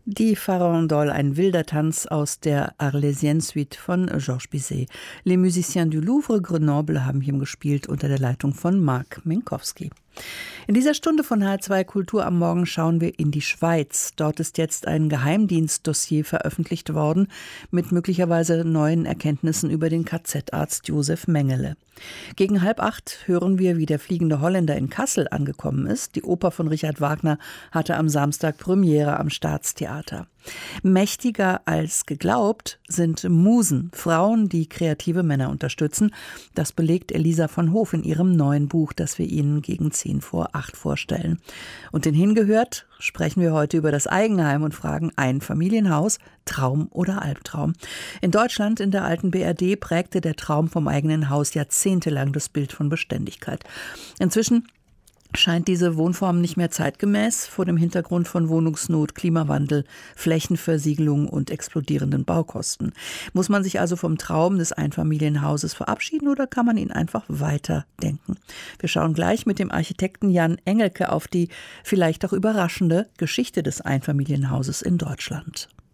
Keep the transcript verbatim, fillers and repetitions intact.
Die Farandole, ein wilder Tanz aus der Arlésienne-Suite von Georges Bizet. Les Musiciens du Louvre Grenoble haben hier gespielt unter der Leitung von Marc Minkowski. In dieser Stunde von H R zwei Kultur am Morgen schauen wir in die Schweiz. Dort ist jetzt ein Geheimdienstdossier veröffentlicht worden mit möglicherweise neuen Erkenntnissen über den K Z-Arzt Josef Mengele. Gegen halb acht hören wir, wie der fliegende Holländer in Kassel angekommen ist. Die Oper von Richard Wagner hatte am Samstag Premiere am Staatstheater. Mächtiger als geglaubt sind Musen, Frauen, die kreative Männer unterstützen. Das belegt Elisa von Hof in ihrem neuen Buch, das wir Ihnen gegen zehn vor acht vorstellen. Und den hingehört sprechen wir heute über das Eigenheim und fragen: Einfamilienhaus, Traum oder Albtraum? In Deutschland, in der alten B R D, prägte der Traum vom eigenen Haus jahrzehntelang das Bild von Beständigkeit. Inzwischen scheint diese Wohnform nicht mehr zeitgemäß vor dem Hintergrund von Wohnungsnot, Klimawandel, Flächenversiegelung und explodierenden Baukosten. Muss man sich also vom Traum des Einfamilienhauses verabschieden oder kann man ihn einfach weiterdenken? Wir schauen gleich mit dem Architekten Jan Engelke auf die vielleicht auch überraschende Geschichte des Einfamilienhauses in Deutschland.